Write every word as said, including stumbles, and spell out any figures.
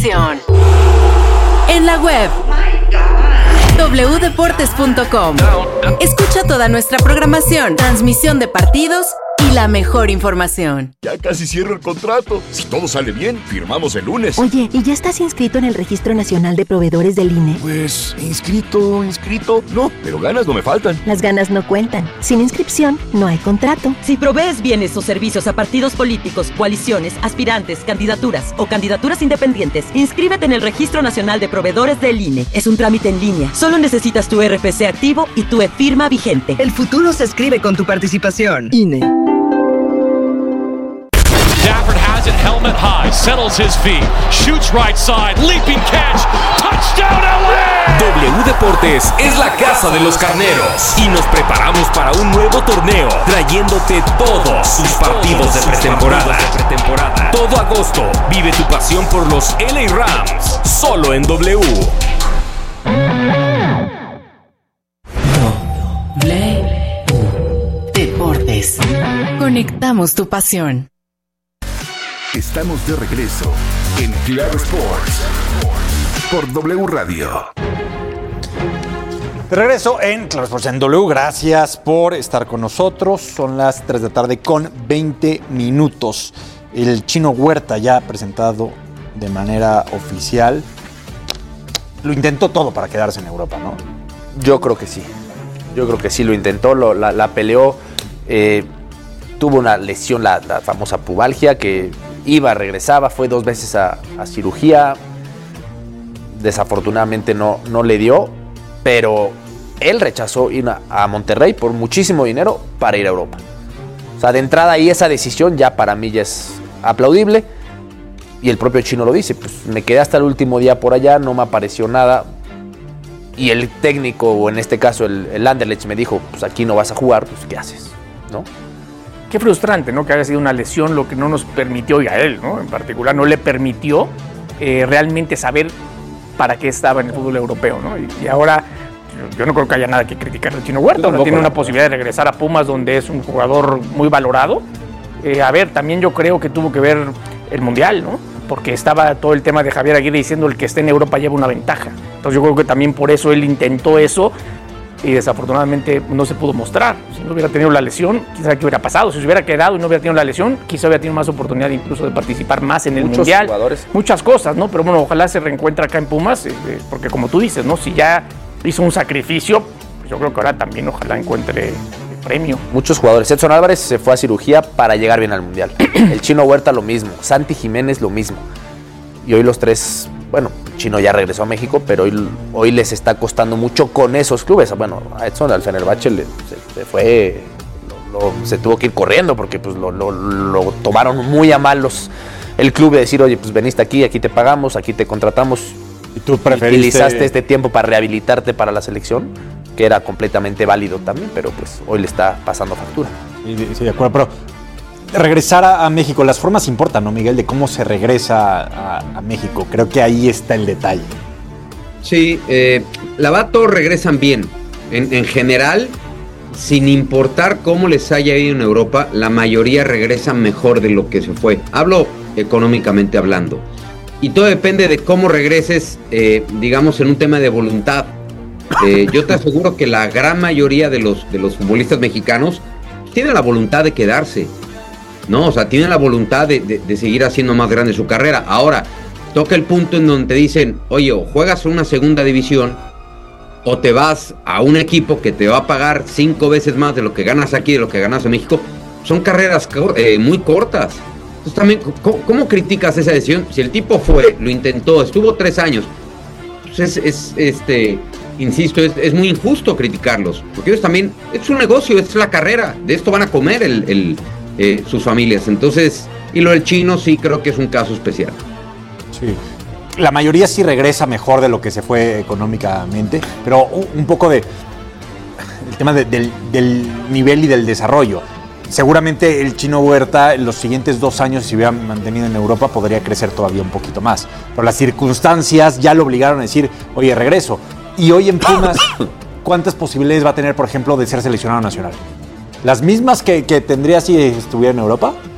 información. En la web doble u deportes punto com. Escucha toda nuestra programación, transmisión de partidos y la mejor información. Ya casi cierro el contrato. Si todo sale bien, firmamos el lunes. Oye, ¿y ya estás inscrito en el Registro Nacional de Proveedores del I N E? Pues, inscrito, inscrito. No, pero ganas no me faltan. Las ganas no cuentan. Sin inscripción, no hay contrato. Si provees bienes o servicios a partidos políticos, coaliciones, aspirantes, candidaturas o candidaturas independientes, inscríbete en el Registro Nacional de Proveedores del I N E. Es un trámite en línea. Solo necesitas tu R F C activo y tu e-firma vigente. El futuro se escribe con tu participación. I N E. Stafford has it, helmet high, settles his feet, shoots right side, leaping catch, touchdown L A. W Deportes es la casa de los carneros y nos preparamos para un nuevo torneo, trayéndote todos sus partidos de pretemporada. Todo agosto, vive tu pasión por los L A Rams, solo en W. W Deportes. Conectamos tu pasión. Estamos de regreso en Claro Sports por W Radio. De regreso en Claro Sports en W. Gracias por estar con nosotros. Son las tres de la tarde con veinte minutos. El Chino Huerta ya presentado de manera oficial. Lo intentó todo para quedarse en Europa, ¿no? Yo creo que sí. Yo creo que sí lo intentó, lo, la, la peleó. Eh, tuvo una lesión, la, la famosa pubalgia, que iba, regresaba, fue dos veces a, a cirugía. Desafortunadamente no, no le dio, pero él rechazó ir a, a Monterrey por muchísimo dinero para ir a Europa. O sea, de entrada ahí esa decisión ya para mí ya es aplaudible. Y el propio Chino lo dice, pues me quedé hasta el último día por allá, no me apareció nada. Y el técnico, o en este caso el, el Anderlecht, me dijo, pues aquí no vas a jugar, pues ¿qué haces? ¿No? Qué frustrante, ¿no? Que haya sido una lesión lo que no nos permitió, y a él, ¿no? En particular, no le permitió eh, realmente saber para qué estaba en el fútbol europeo, ¿no? Y, y ahora, yo no creo que haya nada que criticar al Chino Huerta. Ahora tiene una posibilidad de regresar a Pumas, donde es un jugador muy valorado. Eh, a ver, también yo creo que tuvo que ver el Mundial, ¿no? Porque estaba todo el tema de Javier Aguirre diciendo el que esté en Europa lleva una ventaja. Entonces yo creo que también por eso él intentó eso y desafortunadamente no se pudo mostrar. Si no hubiera tenido la lesión, quizá qué hubiera pasado. Si se hubiera quedado y no hubiera tenido la lesión, quizá hubiera tenido más oportunidad incluso de participar más en el Muchos Mundial. Jugadores. Muchas cosas, ¿no? Pero bueno, ojalá se reencuentre acá en Pumas, eh, porque como tú dices, ¿no? Si ya hizo un sacrificio, pues yo creo que ahora también ojalá encuentre el premio. Muchos jugadores. Edson Álvarez se fue a cirugía para llegar bien al Mundial. El Chino Huerta lo mismo. Santi Jiménez lo mismo. Y hoy los tres, bueno, Chino ya regresó a México, pero hoy, hoy les está costando mucho con esos clubes. Bueno, a Edson al Fenerbahce le, se, se fue, lo, lo, se tuvo que ir corriendo porque pues lo, lo, lo tomaron muy a mal los, el club de decir, oye, pues veniste aquí, aquí te pagamos, aquí te contratamos. Y tú preferiste... Utilizaste este tiempo para rehabilitarte para la selección, que era completamente válido también, pero pues hoy le está pasando factura. Sí, sí, de acuerdo, pero... Regresar a, a México, las formas importan, ¿no, Miguel? De cómo se regresa a, a México. Creo que ahí está el detalle. Sí, eh, la verdad todos regresan bien. En, en general, sin importar cómo les haya ido en Europa, la mayoría regresan mejor de lo que se fue. Hablo económicamente hablando. Y todo depende de cómo regreses, eh, digamos, en un tema de voluntad. Eh, yo te aseguro que la gran mayoría de los, de los futbolistas mexicanos tienen la voluntad de quedarse. No, o sea, tienen la voluntad de, de, de seguir haciendo más grande su carrera. Ahora, toca el punto en donde te dicen, oye, o juegas en una segunda división o te vas a un equipo que te va a pagar cinco veces más de lo que ganas aquí, de lo que ganas en México. Son carreras eh, muy cortas. Entonces también, ¿cómo, ¿cómo criticas esa decisión? Si el tipo fue, lo intentó, estuvo tres años, pues es, es este, insisto, es, es muy injusto criticarlos. Porque ellos también, es un negocio, es la carrera, de esto van a comer el... el Eh, sus familias. Entonces, y lo del Chino sí creo que es un caso especial. Sí. La mayoría sí regresa mejor de lo que se fue económicamente, pero un poco de el tema de, del, del nivel y del desarrollo. Seguramente el Chino Huerta en los siguientes dos años, si se hubiera mantenido en Europa, podría crecer todavía un poquito más. Pero las circunstancias ya lo obligaron a decir, oye, regreso. Y hoy en Pumas, ¿cuántas posibilidades va a tener, por ejemplo, de ser seleccionado nacional? ¿Las mismas que, que tendría si estuviera en Europa?